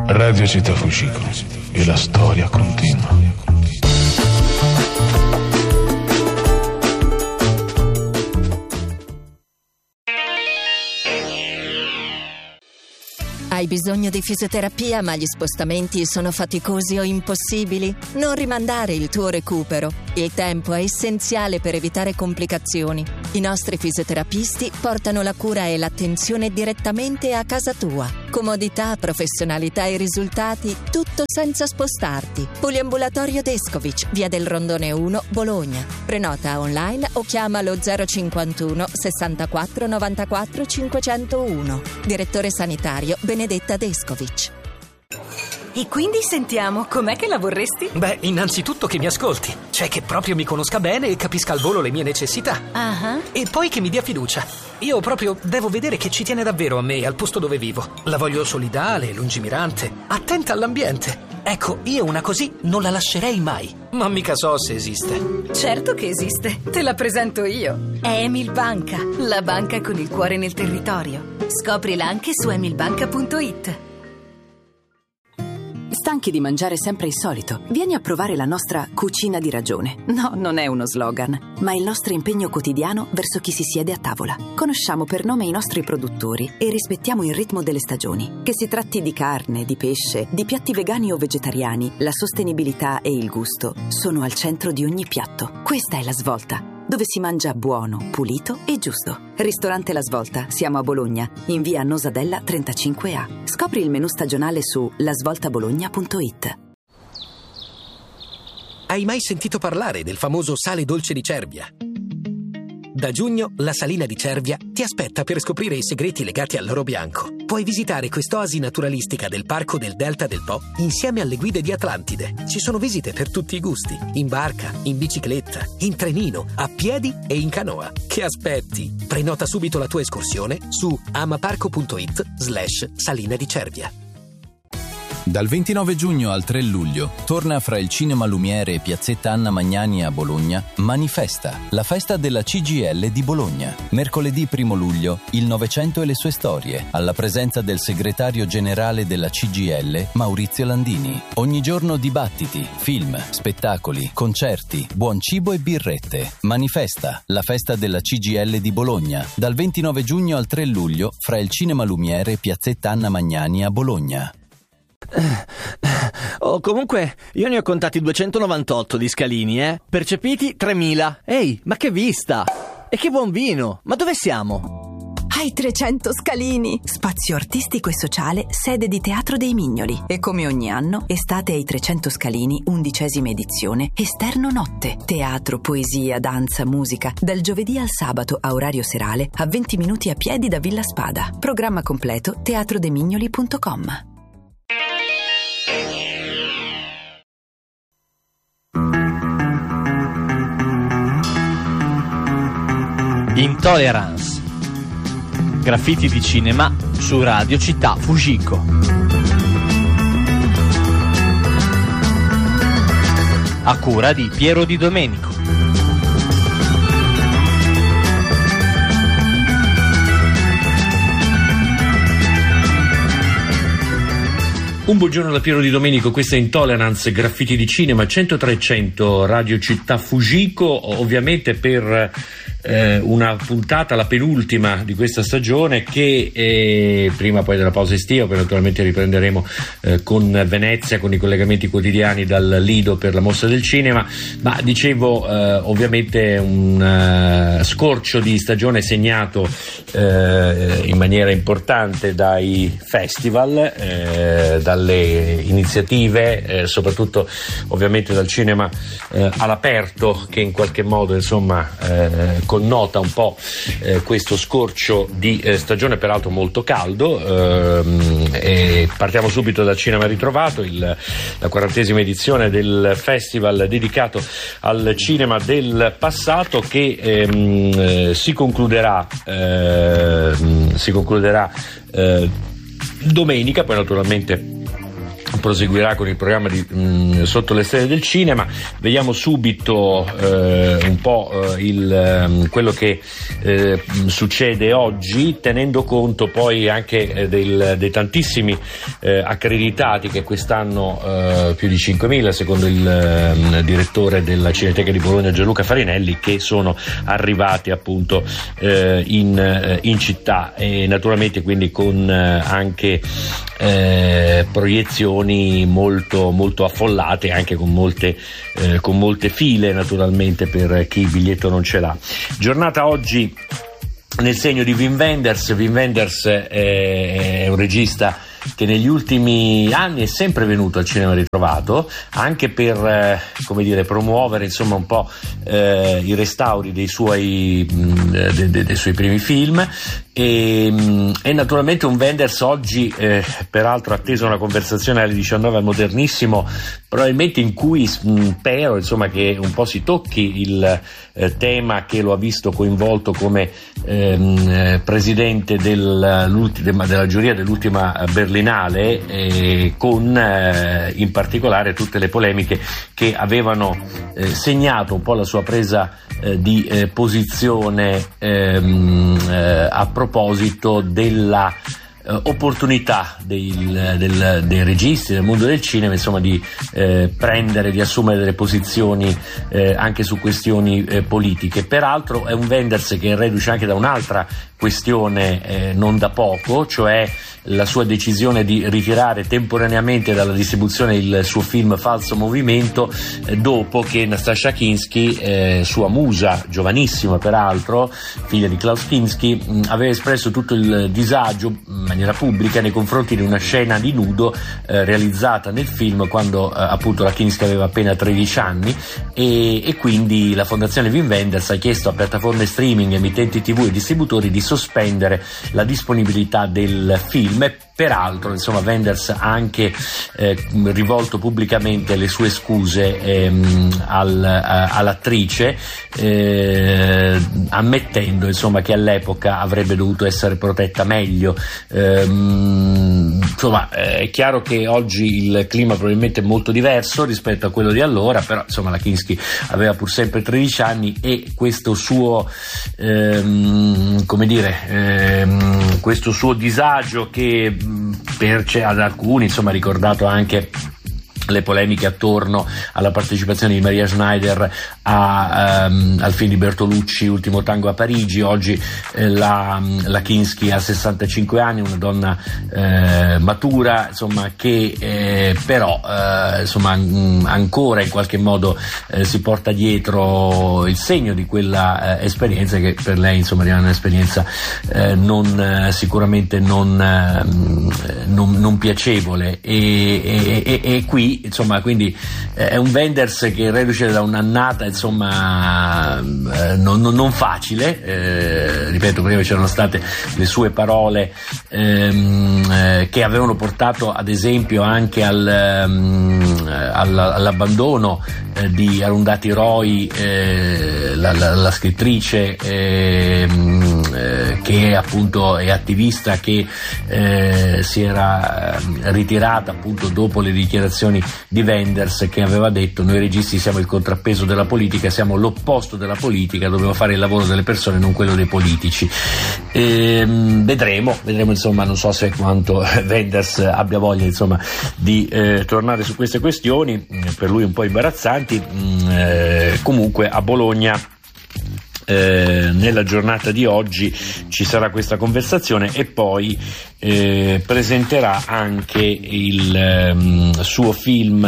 Radio Città Fujiko e la storia continua. Hai bisogno di fisioterapia ma gli spostamenti sono faticosi o impossibili? Non rimandare il tuo recupero. Il tempo è essenziale per evitare complicazioni. I nostri fisioterapisti portano la cura e l'attenzione direttamente a casa tua. Comodità, professionalità e risultati, tutto senza spostarti. Poliambulatorio Descovich, via del Rondone 1, Bologna. Prenota online o chiama lo 051 64 94 501. Direttore sanitario Benedetta Descovich. E quindi sentiamo, com'è che la vorresti? Beh, innanzitutto che mi ascolti, cioè che proprio mi conosca bene e capisca al volo le mie necessità. E poi che mi dia fiducia. Io proprio devo vedere che ci tiene davvero a me e al posto dove vivo. La voglio solidale, lungimirante, attenta all'ambiente. Ecco, io una così non la lascerei mai. Ma mica so se esiste. Certo che esiste, te la presento io. È Emil Banca, la banca con il cuore nel territorio. Scoprila anche su emilbanca.it. Stanchi di mangiare sempre il solito? Vieni a provare la nostra cucina di ragione. No, non è uno slogan, ma il nostro impegno quotidiano verso chi si siede a tavola. Conosciamo per nome i nostri produttori e rispettiamo il ritmo delle stagioni. Che si tratti di carne, di pesce, di piatti vegani o vegetariani, la sostenibilità e il gusto sono al centro di ogni piatto. Questa è La Svolta, dove si mangia buono, pulito e giusto. Ristorante La Svolta, siamo a Bologna, in via Nosadella 35A. Scopri il menù stagionale su lasvoltabologna.it. Hai mai sentito parlare del famoso sale dolce di Cervia? Da giugno la Salina di Cervia ti aspetta per scoprire i segreti legati all'oro bianco. Puoi visitare quest'oasi naturalistica del Parco del Delta del Po insieme alle guide di Atlantide. Ci sono visite per tutti i gusti, in barca, in bicicletta, in trenino, a piedi e in canoa. Che aspetti? Prenota subito la tua escursione su amaparco.it/Salina di Cervia. Dal 29 giugno al 3 luglio torna fra il Cinema Lumiere e Piazzetta Anna Magnani a Bologna Manifesta, la festa della CGIL di Bologna. Mercoledì 1 luglio, il Novecento e le sue storie, alla presenza del segretario generale della CGIL, Maurizio Landini. Ogni giorno dibattiti, film, spettacoli, concerti, buon cibo e birrette. Manifesta, la festa della CGIL di Bologna, dal 29 giugno al 3 luglio fra il Cinema Lumiere e Piazzetta Anna Magnani a Bologna. Comunque, io ne ho contati 298 di scalini, Percepiti 3000. Ehi, ma che vista! E che buon vino! Ma dove siamo? Hai 300 scalini! Spazio artistico e sociale, sede di Teatro dei Mignoli. E come ogni anno, estate ai 300 scalini, 11ª edizione, esterno notte. Teatro, poesia, danza, musica, dal giovedì al sabato a orario serale, a 20 minuti a piedi da Villa Spada. Programma completo teatrodemignoli.com. Intolerance. Graffiti di cinema su Radio Città Fujiko. A cura di Piero Di Domenico. Un buongiorno da Piero Di Domenico, questa è Intolerance, graffiti di cinema, 100-300 Radio Città Fujiko, ovviamente per una puntata, la penultima di questa stagione, che prima poi della pausa estiva, poi naturalmente riprenderemo con Venezia, con i collegamenti quotidiani dal Lido per la Mostra del Cinema, ma dicevo ovviamente un scorcio di stagione segnato in maniera importante dai festival, dalle iniziative, soprattutto ovviamente dal cinema all'aperto, che in qualche modo insomma connota un po' questo scorcio di stagione, peraltro molto caldo, e partiamo subito dal Cinema Ritrovato, la 40ª edizione del festival dedicato al cinema del passato, che si concluderà domenica, poi naturalmente proseguirà con il programma di Sotto le stelle del cinema. Vediamo subito un po' quello che succede oggi, tenendo conto poi anche dei tantissimi accreditati che quest'anno, più di 5.000 secondo il direttore della Cineteca di Bologna Gianluca Farinelli, che sono arrivati appunto in città, e naturalmente quindi con anche proiezioni molto, molto affollate, anche con molte file naturalmente per chi il biglietto non ce l'ha. Giornata oggi nel segno di Wim Wenders. Wim Wenders è un regista che negli ultimi anni è sempre venuto al Cinema Ritrovato, anche per promuovere insomma un po' i restauri dei suoi primi film, e naturalmente un Wenders oggi, peraltro atteso una conversazione alle 19 al Modernissimo, probabilmente in cui spero insomma che un po' si tocchi il tema che lo ha visto coinvolto come presidente della giuria dell'ultima Berlinale, con in particolare tutte le polemiche che avevano segnato un po' la sua presa di posizione a proposito della opportunità dei registi del mondo del cinema, insomma, di assumere delle posizioni anche su questioni politiche. Peraltro è un Wenders che è reduce anche da un'altra questione non da poco, cioè la sua decisione di ritirare temporaneamente dalla distribuzione il suo film Falso Movimento, dopo che Nastassja Kinski, sua musa, giovanissima peraltro, figlia di Klaus Kinski, aveva espresso tutto il disagio in maniera pubblica nei confronti di una scena di nudo realizzata nel film quando appunto la Kinski aveva appena 13 anni, e quindi la Fondazione Wim Wenders ha chiesto a piattaforme streaming, emittenti TV e distributori di sospendere la disponibilità del film. Peraltro insomma Wenders ha anche rivolto pubblicamente le sue scuse all'attrice, ammettendo insomma che all'epoca avrebbe dovuto essere protetta meglio. Insomma è chiaro che oggi il clima probabilmente è molto diverso rispetto a quello di allora, però insomma la Kinski aveva pur sempre 13 anni, e questo suo questo suo disagio, che ad alcuni insomma ha ricordato anche le polemiche attorno alla partecipazione di Maria Schneider al film di Bertolucci Ultimo tango a Parigi. Oggi la Kinski ha 65 anni, una donna matura, insomma, che però insomma ancora in qualche modo si porta dietro il segno di quella esperienza, che per lei insomma rimane un'esperienza sicuramente non piacevole, e qui insomma quindi è un Wenders che reduce da un'annata insomma non facile, ripeto, prima c'erano state le sue parole che avevano portato ad esempio anche all'abbandono di Arundhati Roy, la scrittrice che appunto è attivista, che si era ritirata appunto dopo le dichiarazioni di Wenders, che aveva detto: noi registi siamo il contrappeso della politica, siamo l'opposto della politica, dobbiamo fare il lavoro delle persone, non quello dei politici. Vedremo insomma, non so se quanto Wenders abbia voglia insomma di tornare su queste questioni, per lui un po' imbarazzanti. Comunque a Bologna nella giornata di oggi ci sarà questa conversazione, e poi presenterà anche il suo film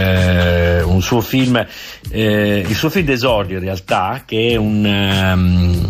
d'esordio in realtà, che è un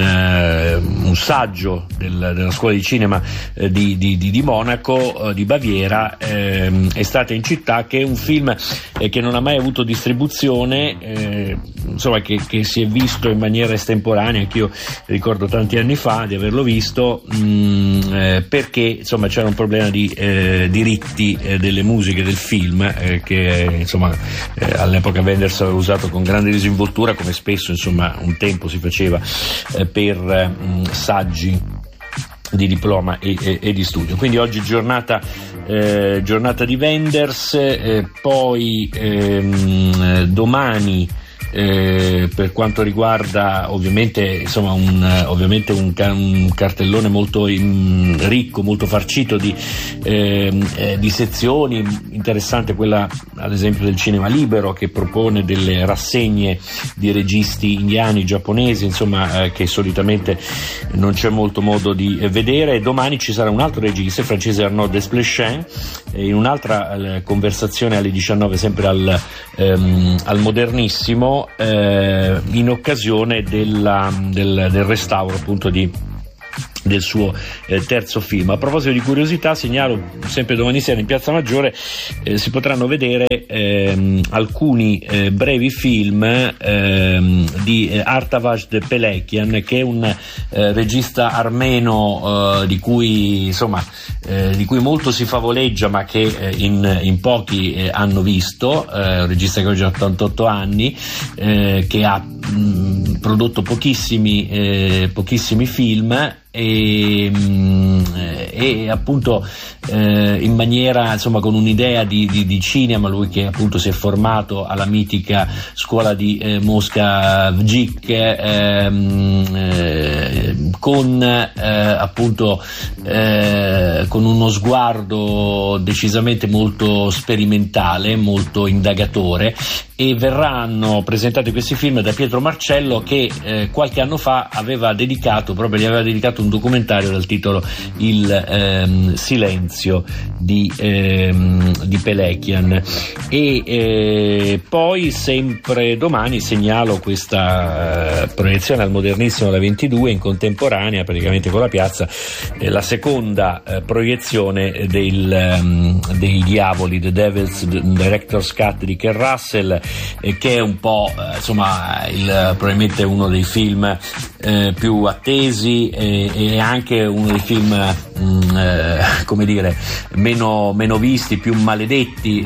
saggio della scuola di cinema di Monaco, di Baviera, Estate in città, che è un film che non ha mai avuto distribuzione, insomma che si è visto in maniera estemporanea. Anch'io ricordo tanti anni fa di averlo visto, perché insomma c'era un problema di diritti delle musiche del film, che insomma all'epoca Wenders aveva usato con grande disinvoltura, come spesso insomma un tempo si faceva per saggi diploma e di studio. Quindi oggi giornata di Wenders, poi domani per quanto riguarda ovviamente insomma un cartellone molto ricco, molto farcito di sezioni. Interessante quella ad esempio del Cinema Libero, che propone delle rassegne di registi indiani, giapponesi, insomma che solitamente non c'è molto modo di vedere. Domani ci sarà un altro regista, il francese Arnaud Desplechin, in un'altra conversazione alle 19 sempre al Modernissimo, in occasione del restauro appunto del suo terzo film. A proposito di curiosità, segnalo sempre domani sera in Piazza Maggiore si potranno vedere alcuni brevi film di Artavasd Pelekian, che è un regista armeno di cui molto si favoleggia, ma che in pochi hanno visto. Un regista che oggi ha 88 anni, che ha prodotto pochissimi film e appunto in maniera insomma con un'idea di cinema, lui che appunto si è formato alla mitica scuola di Mosca VGIC, con appunto con uno sguardo decisamente molto sperimentale, molto indagatore, e verranno presentati questi film da Pietro Marcello, che qualche anno fa gli aveva dedicato un documentario dal titolo Il silenzio di Pelekian. E poi sempre domani segnalo questa proiezione al Modernissimo alla 22 in contemporanea praticamente con la piazza, la seconda proiezione dei Diavoli, The Devil's Director's Cut di Ken Russell, che è un po' probabilmente uno dei film più attesi e anche uno dei film come dire meno visti, più maledetti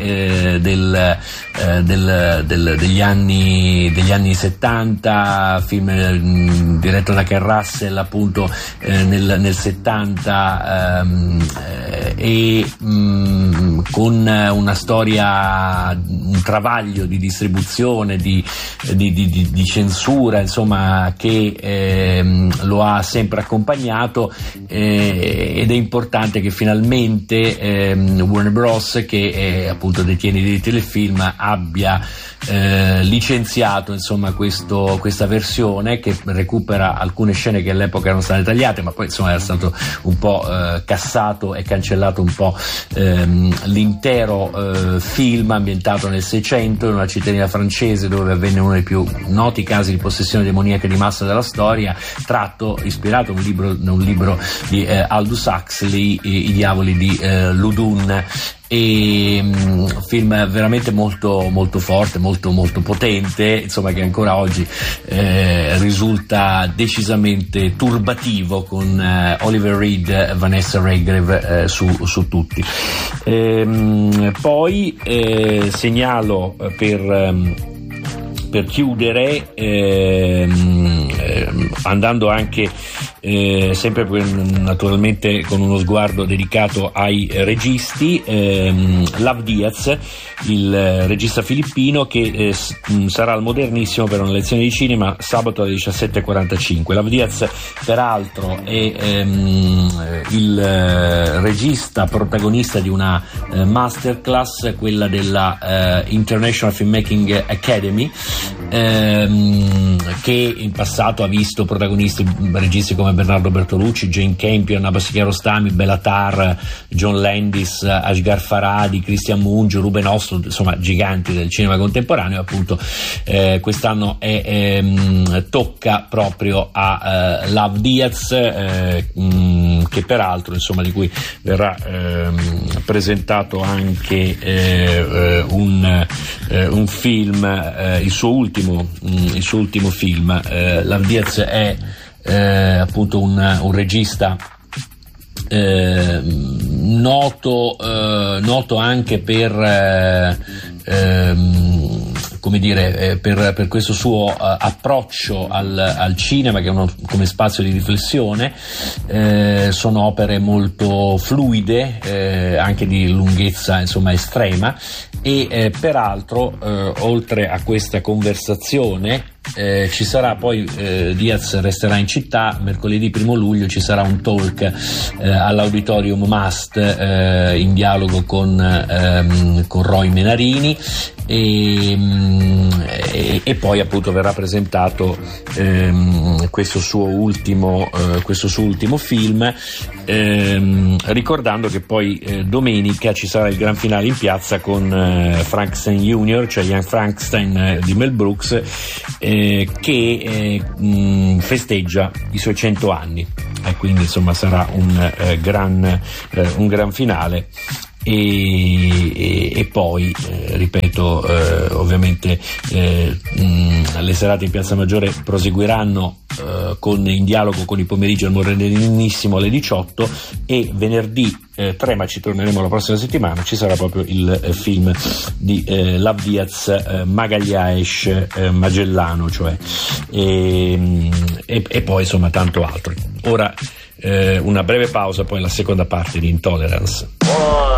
degli anni 70, film diretto da Ken Russell appunto nel 70, e con una storia, un travaglio di distribuzione, di censura, insomma, che lo ha sempre accompagnato, ed è importante che finalmente Warner Bros., che appunto detiene i diritti del film, abbia licenziato insomma questa versione, che recupera alcune scene che all'epoca erano state tagliate, ma poi insomma era stato un po' cassato e cancellato un po' l'intero film, ambientato nel 600 in una cittadina francese dove avvenne uno dei più noti casi di possessione demoniaca di massa della storia, ispirato da un libro di Aldous Huxley, I Diavoli di Ludun. E film veramente molto molto forte, molto molto potente, insomma, che ancora oggi risulta decisamente turbativo, con Oliver Reed e Vanessa Redgrave su tutti. Poi segnalo per chiudere, andando anche sempre naturalmente con uno sguardo dedicato ai registi, Lav Diaz, il regista filippino, che sarà al Modernissimo per una lezione di cinema sabato alle 17:45. Lav Diaz peraltro è il regista protagonista di una masterclass, quella della International Filmmaking Academy, che in passato ha visto registi come Bernardo Bertolucci, Jane Campion, Abbas Kiarostami, Béla Tarr, John Landis, Asghar Farhadi, Christian Munch, Ruben Östlund, insomma giganti del cinema contemporaneo. Appunto quest'anno tocca proprio a Lav Diaz, che peraltro insomma di cui verrà presentato anche un film, il suo ultimo film. Lav Diaz è appunto un regista noto anche per come dire, per questo suo approccio al cinema, che è come spazio di riflessione. Sono opere molto fluide, anche di lunghezza insomma estrema, e peraltro oltre a questa conversazione ci sarà poi Diaz resterà in città. Mercoledì 1 luglio ci sarà un talk all'Auditorium Mast in dialogo con Roy Menarini, e poi appunto verrà presentato questo suo ultimo film, ricordando che poi domenica ci sarà il gran finale in piazza con Frankenstein Jr., cioè Young Frankenstein di Mel Brooks, che festeggia i suoi 100 anni, e quindi insomma sarà un gran finale. E poi ripeto, ovviamente le serate in Piazza Maggiore proseguiranno in dialogo con il pomeriggio al Morenissimo alle 18, e venerdì 3, ma ci torneremo la prossima settimana, ci sarà proprio il film di Lav Diaz, Magalhães Magellano, cioè, e poi insomma tanto altro. Ora una breve pausa, poi la seconda parte di Intolerance.